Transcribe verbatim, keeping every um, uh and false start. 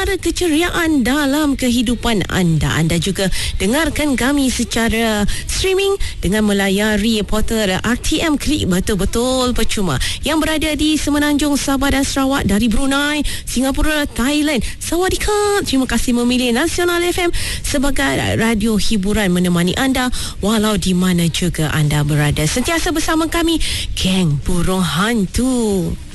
memelihara keceriaan dalam kehidupan anda. Anda juga dengarkan kami secara streaming dengan melayari portal R T M Klik betul-betul percuma yang berada di Semenanjung Sabah dan Sarawak, dari Brunei, Singapura, Thailand. Sawadikap. Terima kasih memilih Nasional F M sebagai radio hiburan menemani anda walau di mana juga anda berada. Sentiasa bersama kami, Geng Burung Hantu.